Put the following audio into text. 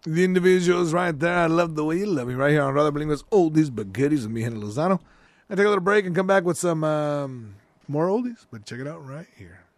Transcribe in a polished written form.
The individuals right there. I love the way you love me right here on Rather Bilingual's Oldies But Goodies with me, Henry Lozano. I take a little break and come back with some more oldies, but check it out right here.